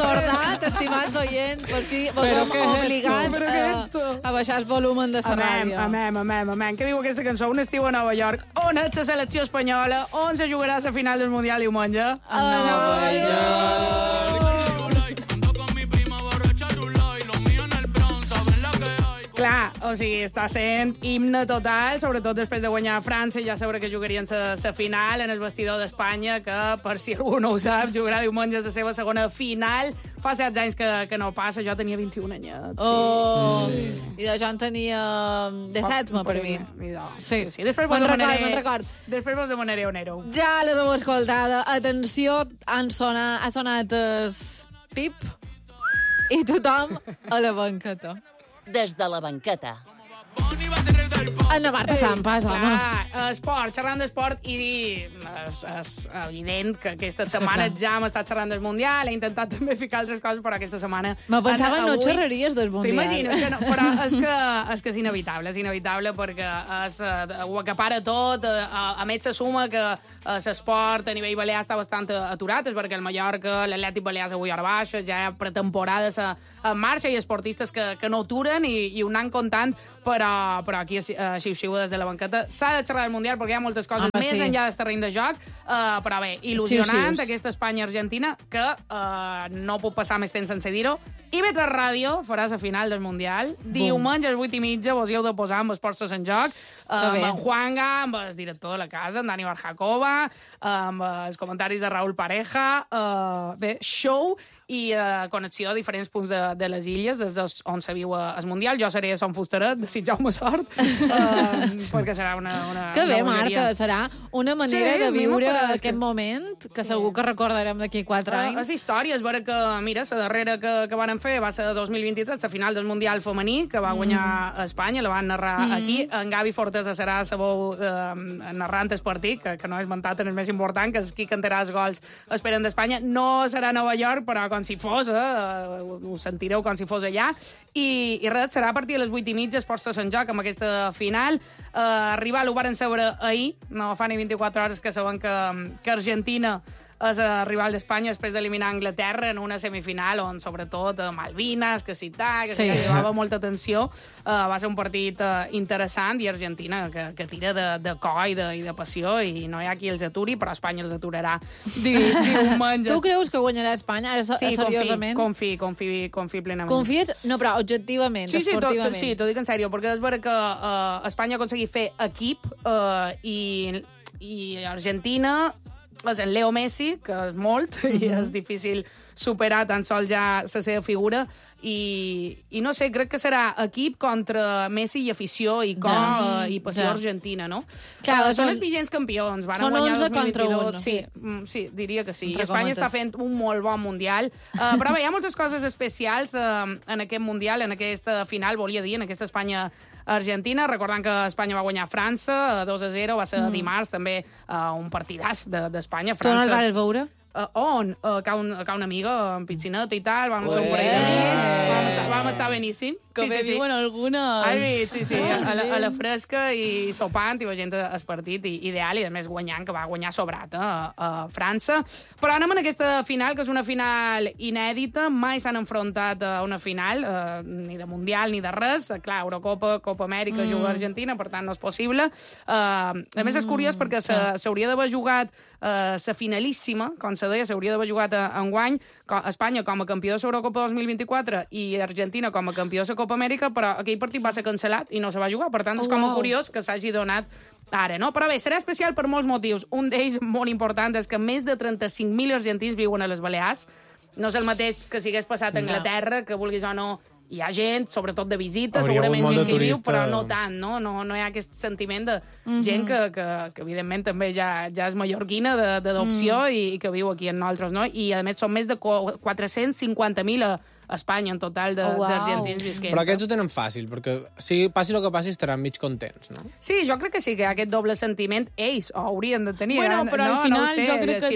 ensordat, estimats oients, per si vos hem obligat a baixar el volum de la ràdio. Amem. Què diu aquesta cançó? Un estiu a Nova York. On és la selecció espanyola? On se jugarà la final del Mundial diumenge? A Nova York. Clar, o sigui, està sent himne total, sobretot després de guanyar a França, ja sabrà que jugarien la final en el vestidor d'Espanya, que, per si algú no ho sap, jugarà diumenge la seva segona final. Fa 16 anys que no passa, jo tenia 21 anyets. Oh, sí. I jo en tenia 17, per mi. Sí. Després me'n record. Després vos demanaré on éreu. Ja les heu escoltada. Atenció, ha sonat el pip i tothom a la banqueta. Des de la banqueta. Ana Marta Sampas, home. Esport, xerrant d'esport, i és evident que aquesta setmana ja hem estat xerrant del Mundial, he intentat també ficar altres coses, però aquesta setmana... Me pensava no xerraries del Mundial. T'imagines que no, però és que és inevitable perquè ho acapara tot, a més se suma que l'esport a nivell balear està bastant aturat, és perquè el Mallorca, l'Atlètic Balears avui a baixa, ja hi ha pretemporades en marxa i esportistes que no aturen i ho anem comptant, però aquí a Xiu-Xiu des de la banqueta s'ha de xerrar del Mundial perquè hi ha moltes coses més enllà del terreny de joc, però bé, il·lusionant aquesta Espanya-Argentina que no puc passar més temps sense dir-ho. IB3 Ràdio farà la final del Mundial. Diumenge a les 8:30 vos hi heu de posar amb els postos en joc, amb en Juanga, amb el director de la casa, en Dani Barjakova, amb els comentaris de Raúl Pareja, show i connexió a diferents punts de les illes, des on se viu el Mundial. Jo seré a Son Fustaret, desitjau-me sort, perquè serà una que bé, bogeria. Marta, serà una manera de viure aquest moment, que segur que recordarem d'aquí 4 anys. És història, és vera que, mira, la darrera que van fer va ser 2023, la final del Mundial femení, que va guanyar a Espanya, la van narrar aquí. En Gavi Fortesa serà la veu narrant el partit, que no he esmentat en el més important, que és qui cantarà els gols esperen d'Espanya. No serà a Nova York, però com si fos, ho sentireu com si fos allà. I res, serà a partir de les 8:30, es posta en joc amb aquesta final. Rival ho varen saber ahir, no fa ni 24 hores que saben que Argentina és el rival d'Espanya després d'eliminar Anglaterra en una semifinal on, sobretot, Malvines, que si llevava molta tensió. Va ser un partit interessant i Argentina que tira de cor i de passió i no hi ha qui els aturi, però Espanya els aturarà diumenge. Tu creus que guanyarà Espanya, ara seriosament? Sí, confio plenament. Confies? No, però objectivament, esportivament. Sí, t'ho dic en sèrio, perquè és vera que Espanya ha aconseguit fer equip i Argentina és en Leo Messi, que és molt, i és difícil superar tan sols ja la seva figura, i no sé, crec que serà equip contra Messi i afició i cor i passió argentina, no? Clar, són els vigents campions, van són guanyar 11 contra 1. Sí, diria que sí. Espanya està fent un molt bon Mundial, però bé, hi ha moltes coses especials en aquest Mundial, en aquesta final, volia dir, en aquesta Espanya-Argentina, recordant que Espanya va guanyar França 2-0, va ser dimarts també un partidàs d'Espanya. Tu no el vas veure? Que una amiga en piscineta i tal, vam ser un parell d'amics, vam estar beníssim. Que bé viuen algunes. Sí, a la fresca i sopant i veient el partit ideal i a més guanyant, que va guanyar sobrat a França. Però anem en aquesta final, que és una final inèdita, mai s'han enfrontat a una final, ni de Mundial ni de res. Clar, Eurocopa, Copa Amèrica, juga Argentina, per tant no és possible. A més és curiós perquè s'hauria d'haver jugat la finalíssima, com se deia, s'hauria d'haver jugat enguany, Espanya com a campió de l'Eurocopa 2024 i Argentina com a campió de la Copa Amèrica, però aquell partit va ser cancel·lat i no se va jugar, per tant és com a curiós que s'hagi donat ara, no? Però bé, serà especial per molts motius. Un d'ells molt important és que més de 35.000 argentins viuen a les Balears. No és el mateix que si hagués passat a Anglaterra, que vulguis o no hi ha gent, sobretot de visita, segurament gent que hi viu, però no tant, no? No hi ha aquest sentiment de gent que evidentment també ja és mallorquina d'adopció i que viu aquí amb nosaltres, no? I a més són més de 450.000 Espanya, en total, d'argentins visquent. Però aquests ho tenen fàcil, perquè passi el que passi estaran mig contents, no? Sí, jo crec que sí que hi ha aquest doble sentiment. Ells ho haurien de tenir. Bueno, però al final jo crec que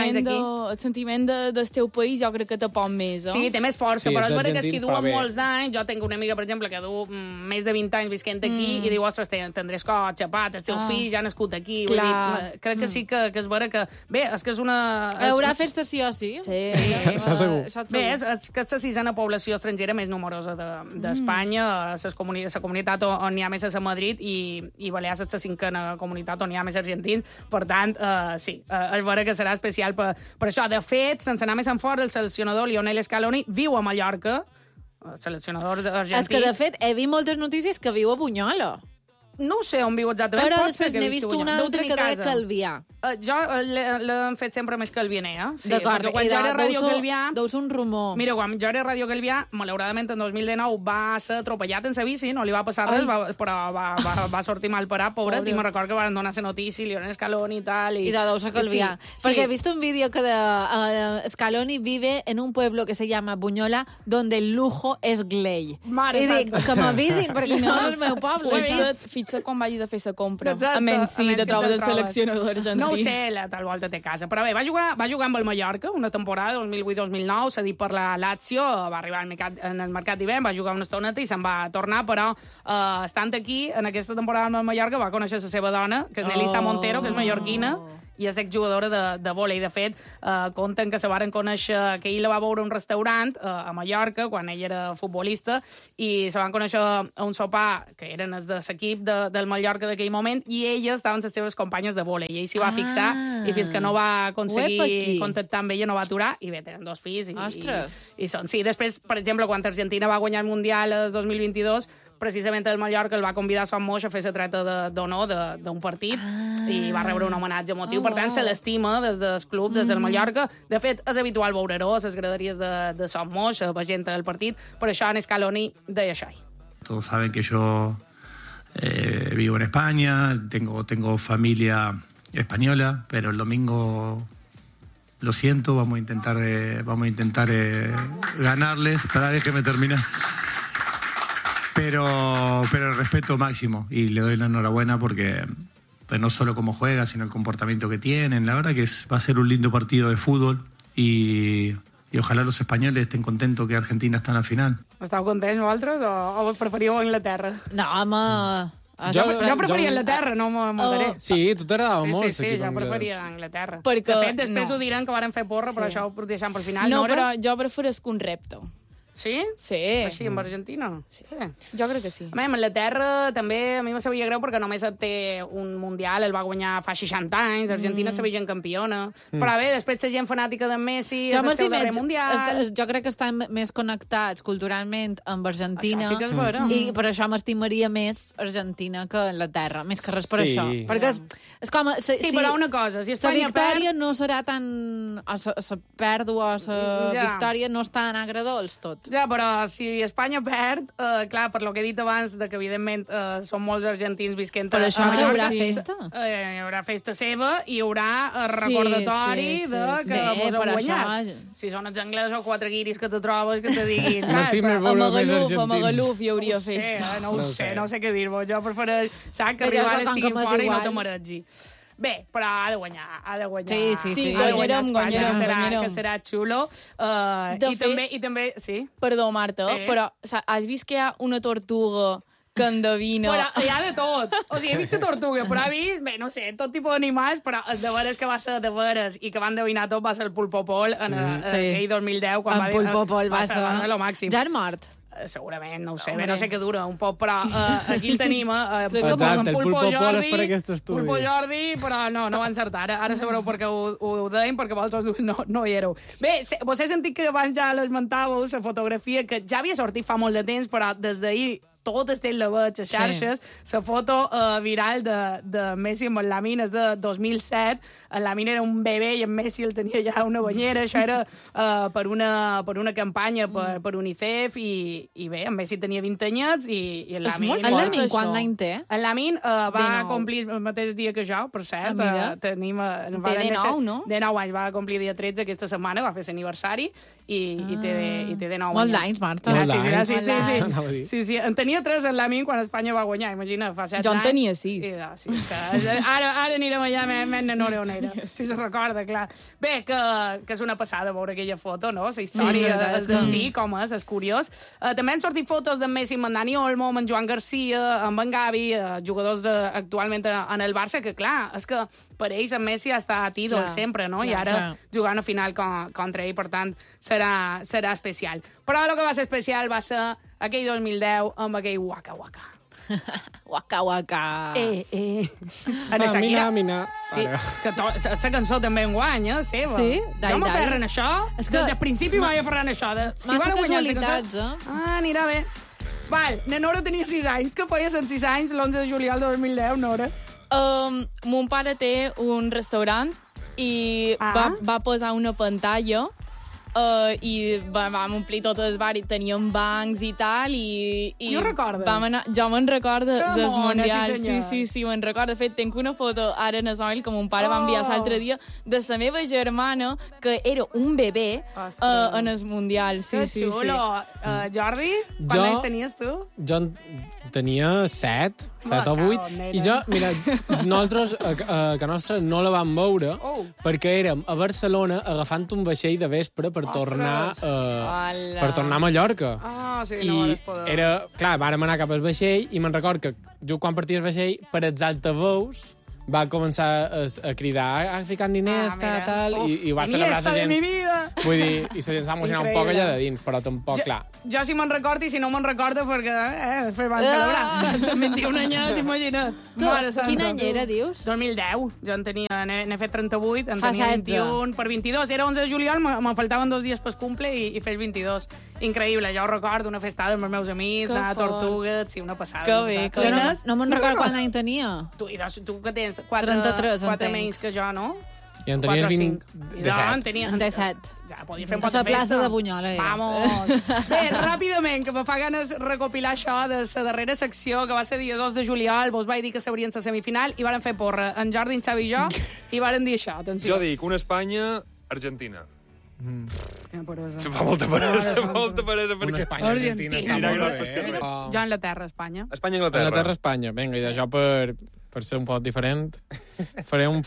el sentiment del teu país jo crec que te pot més, eh? Sí, té més força, però és vera que és que duen molts d'anys. Jo tinc una amiga, per exemple, que du més de 20 anys visquent aquí i diu, ostres, tindré cotxe, xapat, el seu fill ja ha nascut aquí. Vull dir, crec que sí que és vera que... Bé, és que és una... Haurà festa sí o sí. Sí. Això segur. Bé, és que és la sisena població estrangera més numerosa d'Espanya. La comunitat on hi ha més és a Madrid i Balears és la cinquena comunitat on hi ha més argentins. Per tant, sí, és vera que serà especial per això. De fet, sense anar més en fort, el seleccionador Lionel Scaloni viu a Mallorca, seleccionador argentí. És que, de fet, he vist moltes notícies que viu a Bunyola. No ho sé on viu exactament. Però després n'he vist una altra que deia Calvià. Jo l'hem fet sempre més Calvianer, eh? Sí, d'acord. Perquè quan jo era a Ràdio Calvià... Deu ser un rumor. Mira, quan jo era a Ràdio Calvià, malauradament en 2019 va ser atropellat en sa bici, no li va passar res, però va sortir mal parat, pobret, i me recordo que van donar la notícia, Lionel Scaloni i tal. I deu ser Calvià. Sí. Perquè he vist un vídeo que Scaloni vive en un pueblo que se llama Bunyola, donde el lujo es glei. Mare I dic, que m'avisin, perquè no és el meu poble. Fixa't quan vagis a fer la compra. Exacte. A Mencí te trobes el seleccionador argentí. No ho sé, tal volta té casa. Però bé, va jugar amb el Mallorca una temporada, 2008-2009, cedit per la Lazio, va arribar en el mercat d'hivern, va jugar una estoneta i se'n va tornar, però estant aquí, en aquesta temporada amb el Mallorca, va conèixer la seva dona, que és Nelissa Montero, que és mallorquina, i és exjugadora de vòlei. De fet, conten que se varen conèixer, que ell la va veure a un restaurant a Mallorca, quan ell era futbolista, i se van conèixer a un sopar, que eren els de l'equip del Mallorca d'aquell moment, i elles estaven les seves companyes de vòlei. I ell s'hi va fixar, i fins que no va aconseguir contactar amb ella, no va aturar, i bé, tenen 2 fills. I són. Sí, després, per exemple, quan Argentina va guanyar el Mundial el 2022, precisament el Mallorca el va convidar a Son Moix a fer la treta d'honor d'un partit i va rebre un homenatge emotiu. Per tant, se l'estima des del club, des del Mallorca. De fet, és habitual veure-ho a les graderies de Son Moix, a la gent del partit. Per això en Scaloni deia això. Todos saben que yo vivo en España, tengo familia española, pero el domingo... Lo siento, vamos a intentar ganarles. Espera, déjeme terminar. Pero el respeto máximo y le doy la enhorabuena porque pues no solo cómo juega, sino el comportamiento que tienen. La verdad que va a ser un lindo partido de fútbol y ojalá los españoles estén contentos que Argentina está en la final. Esteu contents vosaltres o preferíeu Anglaterra? No, home... Jo preferia Anglaterra, no m'agradaré. Sí, tu t'agradava molt Sí, jo preferia Anglaterra. Perquè, de fet, després ho diran que varen fer porra, però això ho deixem per final. No, però jo preferisc un repte. Sí? Sí. Així, amb Argentina? Sí. Jo crec que sí. Amb Anglaterra també a mi me sabia greu perquè només té un Mundial, el va guanyar fa 60 anys, Argentina és la vigent campiona. Però bé, després la gent fanàtica de Messi, és el seu darrer Mundial. Jo crec que estan més connectats culturalment amb Argentina. Això sí que és vera. I per això m'estimaria més Argentina que Anglaterra, més que res per això. Perquè és com... Sí, però una cosa, si Espanya perd... La victòria no serà tan... La pèrdua o la victòria no és tan agradolç tot. Ja, però si Espanya perd, clar, per lo que he dit abans, que evidentment són molts argentins visquent per això hi haurà festa. Hi haurà festa seva i hi haurà recordatori que vos heu guanyat. Si són els anglesos o 4 guiris que te trobes, que te diguin... A Magaluf hi hauria festa. No sé què dir-vos. Jo prefereix, saps, que rival estiguin fora i no te mareggi. Bé, però ha de guanyar. Sí, guanyarem. Que serà xulo. I també, sí. Perdó, Marta, però has vist que hi ha una tortuga que endevina... Però hi ha de tot. O sigui, he vist la tortuga, però he vist, bé, no sé, tot tipus d'animals, però els de veres que va ser de veres i que van endevinar tot va ser el Pulpopol en aquell 2010. El Pulpopol va ser lo màxim. Ja han mort. Segurament, no ho sé, no sé què dura, un poc, però aquí el tenim, Exacte, el Pulpopol és per aquest estudi. Pulpo Jordi, però no va encertar. Ara sabreu per què ho deim, perquè vosaltres no hi éreu. Bé, vos he sentit que abans ja l'esmentàveu, la fotografia, que ja havia sortit fa molt de temps, però des d'ahir tot estem la veig a xarxes. La foto viral de Messi amb en Lamine és de 2007. En Lamine era un bebè i en Messi el tenia ja una banyera. Això era per una campanya per UNICEF i bé, en Messi tenia 20 anyets i en Lamine... En Lamine quant any té? En Lamine va complir el mateix dia que jo, per cert. Tenim... Té de 9, no? De 9 anys, va complir dia 13 aquesta setmana, va fer l'aniversari i té de 9 anys. Molt d'anys, Marta. Sí. En tenia 3 en Lamine quan Espanya va guanyar, imagina, fa 7 anys. Jo en tenia 6. Ara anirem allà més nenora on era. Si se recorda, clar. Bé, que és una passada veure aquella foto, no? La història, el destí, com és curiós. També han sortit fotos d'en Messi amb en Dani Olmo, amb en Joan Garcia, amb en Gavi, jugadors actualment en el Barça, que clar, és que per ells en Messi ha estat ídol sempre, no? I ara jugant a final contra ell, per tant, serà especial. Però el que va ser especial va ser aquell 2010 amb aquell Waka Waka. Waka Waka. Mina. Sí, que la cançó també enguany, seva. Sí? Jo m'aferren això. Des del principi m'havia aferrant això. Si massa van guanyar casualitats, anirà bé. Val, na Nora tenia 6 anys. Què feies en 6 anys, l'11 de juliol de 2010, Nora? Mon pare té un restaurant i va posar una pantalla i vam omplir tot el bar i teníem bancs i tal i jo recordes? Jo me'n recordo del Mundial. Sí, me'n recordo. De fet, tinc una foto ara en el mòbil que mon pare va enviar l'altre dia de la meva germana que era un bebè en el Mundial. Que xulo. Jordi, quants anys tenies tu? Jo tenia 7 o 8, i jo, mira, nosaltres a nostra no la vam veure perquè érem a Barcelona agafant un vaixell de vespre per tornar a Mallorca. I era, clar, vàrem anar cap al vaixell i me'n record que jo quan partia el vaixell per els altaveus va començar a cridar, a ficar diners, tal, i va celebrar la gent. Vull dir, i la gent s'ha emocionat un poc allà de dins, però tampoc, clar. Jo sí me'n recordo i si no me'n recordo perquè després van celebrar. Són 21 anyets, imagina't. Quin any era, dius? 2010. Jo n'he fet 38, en tenia 21 per 22. Era 11 de juliol, me'n faltaven 2 dies per cumple i fer el 22. Increïble, jo ho recordo, una festada amb els meus amics, anar a Tortugues, sí, una passada. Que bé. Jo no me'n recordo quant any tenia. Tu que tens 33, 4 menys que jo, no? I en tenies 20... En tenia 17. Ja, podia fer un pot de festa. A la plaça de Bunyola. Vamos! Bé, ràpidament, que me fa ganes recopilar això de la darrera secció, que va ser dia 2 de juliol, vos vaig dir que sabrien la semifinal, i varen fer porra en Jordi, en Xavi i jo, i varen dir això, atenció. Jo dic, una Espanya-Argentina. Se fa molta peresa, perquè... Una Espanya-Argentina està molt bé. Jo Anglaterra, Espanya. Espanya-Anglaterra. Anglaterra-Espanya. Vinga, i jo per ser un poc diferent, faré un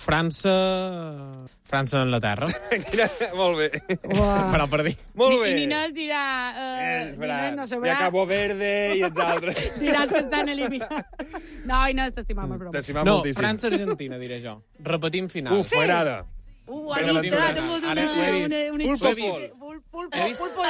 França-Anglaterra. Molt bé. Però per dir. Molt bé. I Ninés dirà... Ninés no sabrà. Hi ha Cabo Verde i els altres. Diràs que estan eliminats. No, Inés, t'estimam, broma. T'estimam moltíssim. No, França-Argentina, diré jo. Repetim final. M'agrada. Ha vist, Pulpo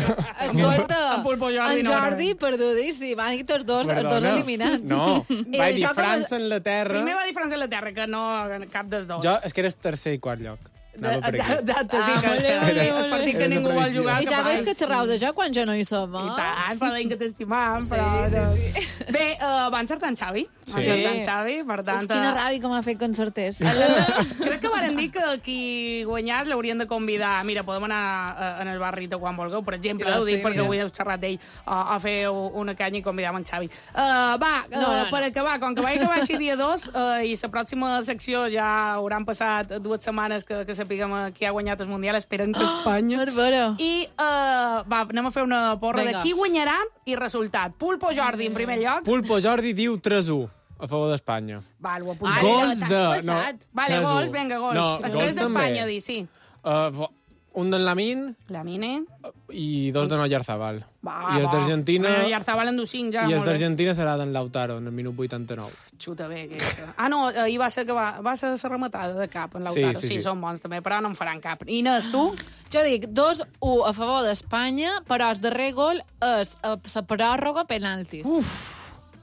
Jordi. En Jordi, perdudíssim. Han dit els dos eliminats. No, vaig dir França-Anglaterra. Primer va dir França-Anglaterra, que no cap dels dos. Jo és que eres tercer i quart lloc. Exacte, sí, que és partit que ningú vol jugar. I ja veus que xerrau de jo quan jo no hi som, I tant, però deim que t'estimam. Sí. Bé, va encertar en Xavi. Va encertar en Xavi, per tant... Quina ràbia que m'ha fet que encertés. Crec que varen dir que qui guanyàs l'haurien de convidar. Mira, podem anar en el barrito quan vulgueu, per exemple, ho dic perquè avui heu xerrat d'ell, a fer una canya i convidar en Xavi. Per acabar, com que vaig acabar així dia 2, i la pròxima secció ja hauran passat 2 setmanes que sapiguem qui ha guanyat el Mundial, esperen que Espanya. I anem a fer una porra de qui guanyarà i resultat. Pulpo Jordi, en primer lloc. Pulpo Jordi diu 3-1 a favor d'Espanya. Val, ho apunto. Gols de... Vale, gols, vinga, gols. Els 3 d'Espanya, di, sí. Un d'en Lamine. I 2 de Oyarzabal. I els d'Argentina... Oyarzabal en du 5 ja. I els d'Argentina serà d'en Lautaro, en el minut 89. Xuta bé. No, ahir va ser la rematada de cap, en Lautaro. Sí, són bons també, però no en faran cap. Inés, tu? Jo dic 2-1 a favor d'Espanya, però el darrer gol és la pròrroga penaltis.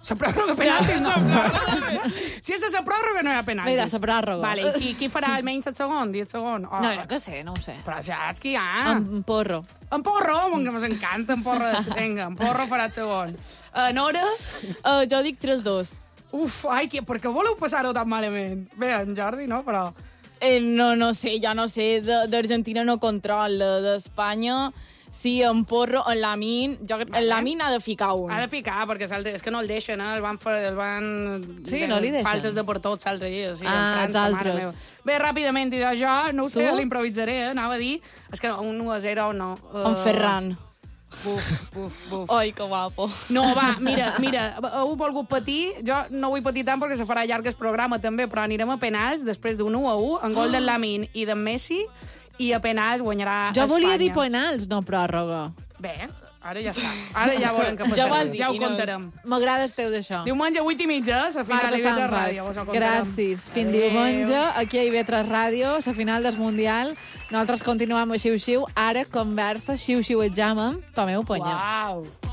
La pròrroga penaltis no. Si és la pròrroga no hi ha penaltis. Vinga, la pròrroga. Vale, i qui farà almenys el segon? 10 segons? Oh. No, jo què sé, no ho sé. Però saps qui hi ha? En Porro. En Porro, que ens encanta en Porro. Vinga, en Porro farà el segon. Nora? Jo dic 3-2. Uf, ai, per què voleu passar-ho tan malament? Bé, en Jordi no, però... No sé, ja no sé. D'Argentina no controla. D'Espanya... Sí, en Porro, en Lamin... En Lamin ha de ficar un. Ha de ficar, perquè és que no el deixen, el van... Sí, no li deixen. Faltes de per tots l'altre dia. Sí, els altres. Bé, ràpidament, jo no ho sé, l'improvisaré, anava a dir... És que un 1-0 no. En Ferran. Buf. Ai, que guapo. No, va, mira, heu volgut patir, jo no vull patir tant perquè se farà llarg el programa també, però anirem a penals després d'un 1-1, en gol del Lamin i d'en Messi, i a penals guanyarà Espanya. Jo volia dir penals, no pròrroga. Bé, ara ja està. Ara ja veurem què passarà. Ja ho contarem. M'agrada el teu d'això. Diumenge 8:30, la final a IB3 Ràdio. Gràcies. Fins diumenge, aquí a IB3 Ràdio, la final del Mundial. Nosaltres continuem a Xiu-Xiu. Ara conversa, Xiu-Xiu examen. Tomeu ponya. Uau.